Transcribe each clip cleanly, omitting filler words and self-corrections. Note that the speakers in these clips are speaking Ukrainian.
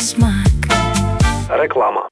смак. Реклама.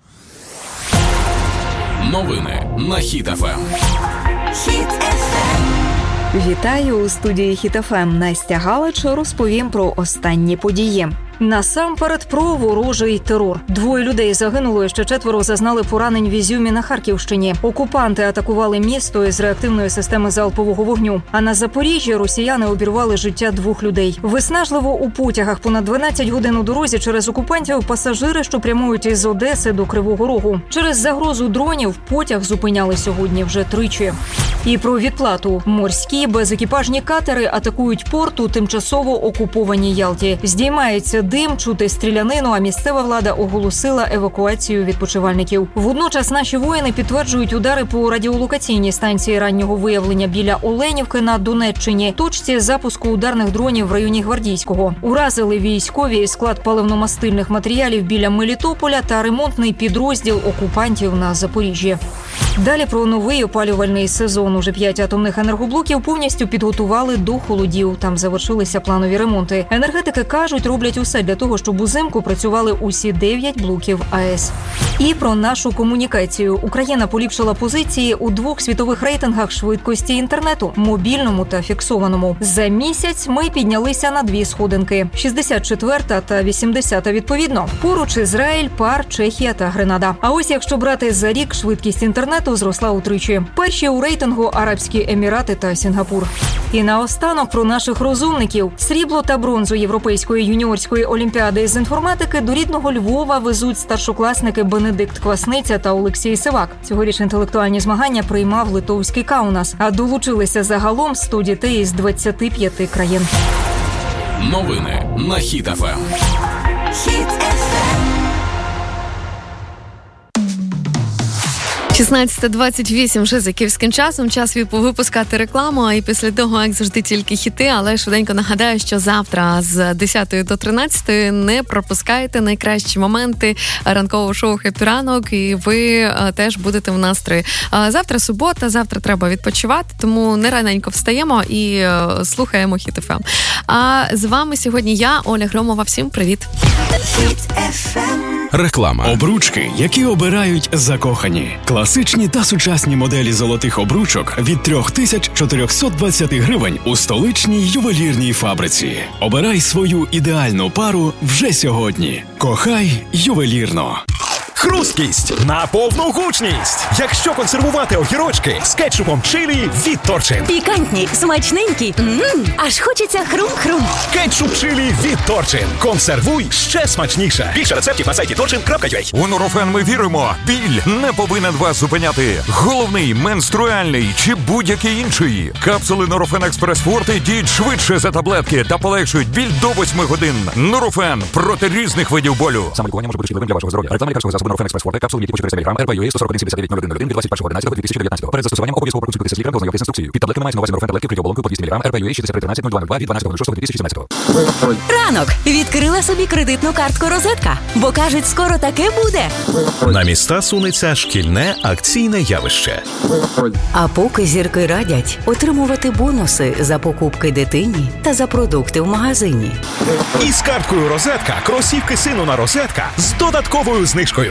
Новини на Хіт ФМ. Хіт ФМ. Вітаю у студії Хіт ФМ. Настя Галич, розповім про останні події. Насамперед про ворожий терор. 2 людей загинуло, ще 4 зазнали поранень в Ізюмі на Харківщині. Окупанти атакували місто із реактивної системи залпового вогню. А на Запоріжжі росіяни обірвали життя 2 людей. Виснажливо у потягах понад 12 годин у дорозі через окупантів пасажири, що прямують із Одеси до Кривого Рогу. Через загрозу дронів потяг зупиняли сьогодні вже 3. І про відплату. Морські безекіпажні катери атакують порт у тимчасово окупованій Ялті. Здіймається дим, чути стрілянину, а місцева влада оголосила евакуацію відпочивальників. Водночас наші воїни підтверджують удари по радіолокаційній станції раннього виявлення біля Оленівки на Донеччині, точці запуску ударних дронів в районі Гвардійського. Уразили військові склад паливно-мастильних матеріалів біля Мелітополя та ремонтний підрозділ окупантів на Запоріжжі. Далі про новий опалювальний сезон. Уже 5 атомних енергоблоків повністю підготували до холодів. Там завершилися планові ремонти. Енергетики кажуть, роблять усе для того, щоб узимку працювали усі 9 блоків АЕС. І про нашу комунікацію. Україна поліпшила позиції у 2 світових рейтингах швидкості інтернету – мобільному та фіксованому. За місяць ми піднялися на 2 сходинки – 64-та та 80-та відповідно. Поруч Ізраїль, ПАР, Чехія та Гренада. А ось якщо брати за рік, швидкість інтернету зросла утричі. Перші у рейтингу Арабські Емірати та Сінгапур. І наостанок про наших розумників. Срібло та бронзу Європейської юніорської олімпіади з інформатики до рідного Львова везуть старшокласники Бенедикт Квасниця та Олексій Сивак. Цьогоріч інтелектуальні змагання приймав литовський Каунас, а долучилися загалом 100 дітей із 25 країн. Новини на Хіт ФМ. Хіт ФМ. 16:28 вже за київським часом. Час випускати рекламу, а і після того, як завжди, тільки хіти. Але швиденько нагадаю, що завтра з 10 до 13 не пропускайте найкращі моменти ранкового шоу «Хеппі ранок», і ви теж будете в настрої. Завтра субота, завтра треба відпочивати, тому не раненько встаємо і слухаємо Хіт ФМ. А з вами сьогодні я, Оля Громова. Всім привіт! Хіт ФМ. Реклама. Обручки, які обирають закохані. Класичні та сучасні моделі золотих обручок від 3420 гривень у столичній ювелірній фабриці. Обирай свою ідеальну пару вже сьогодні. Кохай ювелірно. Хрусткість на повну гучність. Якщо консервувати огірочки з кетчупом чилі від Торчин. Пікантні, смачненькі. Аж хочеться хрум-хрум. Кетчуп чилі від Торчин. Консервуй ще смачніше. Більше рецептів на сайті torchin.ua. У Нурофен ми віримо. Біль не повинен вас зупиняти. Головний, менструальний чи будь-який інший. Капсули Нурофен Експрес Форте діють швидше за таблетки та полегшують біль до 8 годин. Нурофен проти різних видів болю. Саме лікування може бути шкідливим для вашого здоров'я. Реклама лікарського засобу Нурофен Експрес Форте, капсули, які по 400 мг, РП-ЮА 141-79-01 від 21.11.2019. Перед застосуванням обов'язково проконсультуйтеся з лікарем, ознайомтесь з інструкцією. Під таблетками мається на увазі Нурофен таблетки при оболонку по 200 мг, РП-ЮА 6313-0202 від 12.06.2017. Ранок. Відкрила собі кредитну картку «Розетка». Бо, кажуть, скоро таке буде. На міста сунеться шкільне акційне явище. А поки зірки радять отримувати бонуси за покупки дитині та за продукти в магазині. І з карткою «Розетка» кросівки сину на «Розетка» з додатковою знижкою.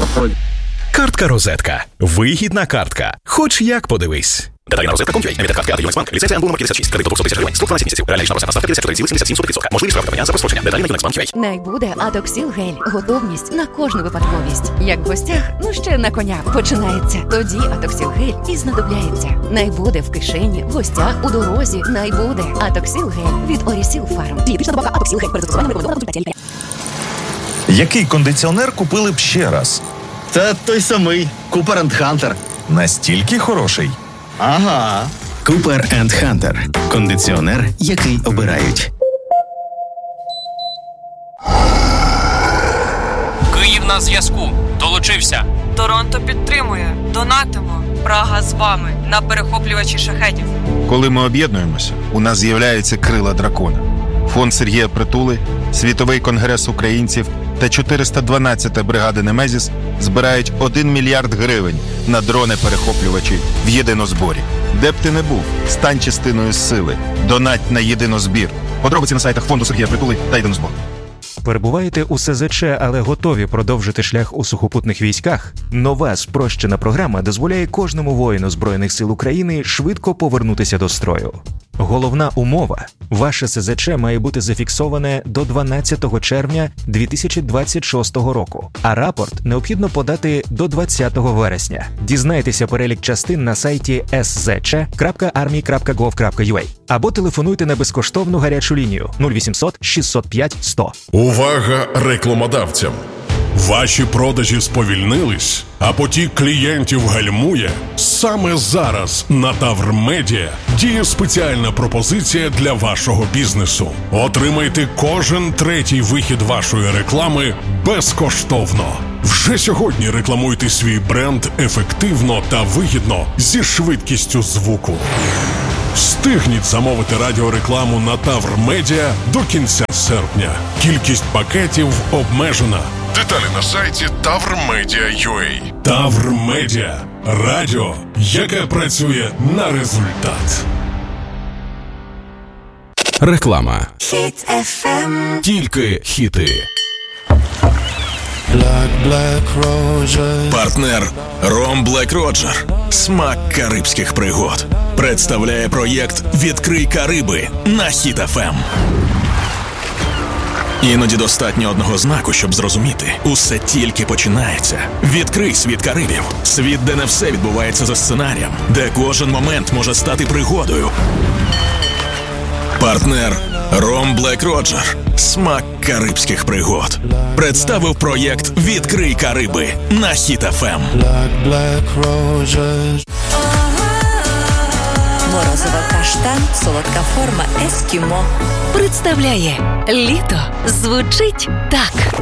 Картка «Розетка». Вигідна картка. Хоч як подивись. Деталі на розетка.com.ua. Емітер картки «Юнекс-Банк». Ліцензія НБУ номер 56. Кредит до 200 тисяч гривень. Строк 12 місяців. Реальна річна ставка 54,77%. Можливість проведення за прострочення. Деталі на Юнекс-Банк.ua. Найбуде Атоксіл гель. Готовність на кожну випадковість. Як в гостях, ще на коня починається. Тоді Атоксіл гель і знадобляється. Найбуде в кишені, в гостях, у дорозі. Найбуде Атоксіл гель від Орісіл Фарм. Дієтична добавка Атоксіл гель. Перед застосуванням рекомендовано на консультації лікаря. Який кондиціонер купили б ще раз? Та той самий. Cooper & Hunter. Настільки хороший? Ага. Cooper & Hunter. Кондиціонер, який обирають. Київ на зв'язку. Долучився. Торонто підтримує. Донатимо. Прага з вами. На перехоплювачі шахедів. Коли ми об'єднуємося, у нас з'являються крила дракона. Фонд Сергія Притули, Світовий конгрес українців та 412-та бригада Немезіс збирають 1 мільярд гривень на дрони-перехоплювачі в єдинозборі. Де б ти не був, стань частиною сили. Донать на єдинозбір. Подробиці на сайтах Фонду Сергія Притули та єдинозбор. Перебуваєте у СЗЧ, але готові продовжити шлях у сухопутних військах? Нова спрощена програма дозволяє кожному воїну Збройних сил України швидко повернутися до строю. Головна умова – ваше СЗЧ має бути зафіксоване до 12 червня 2026 року, а рапорт необхідно подати до 20 вересня. Дізнайтеся перелік частин на сайті szc.army.gov.ua або телефонуйте на безкоштовну гарячу лінію 0800 605 100. Увага рекламодавцям! Ваші продажі сповільнились, а потік клієнтів гальмує? Саме зараз на Тавр Медіа діє спеціальна пропозиція для вашого бізнесу. Отримайте кожен третій вихід вашої реклами безкоштовно. Вже сьогодні рекламуйте свій бренд ефективно та вигідно зі швидкістю звуку. Встигніть замовити радіорекламу на Тавр Медіа до кінця серпня. Кількість пакетів обмежена. Деталі на сайті tavrmedia.ua. Тавр Медіа. Радіо, яке працює на результат. Реклама. Хіт FM. Тільки хіти. Партнер Ром Блек Роджер. Смак карибських пригод. Представляє проєкт «Відкрий Кариби» на Хіт FM. Іноді достатньо одного знаку, щоб зрозуміти. Усе тільки починається. Відкрий світ Карибів. Світ, де не все відбувається за сценарієм. Де кожен момент може стати пригодою. Партнер Ром Блек Роджер. Смак карибських пригод. Представив проєкт «Відкрий Кариби» на Хіт FM. Морозова каштан, солодка форма ескімо. Представляє літо звучить так.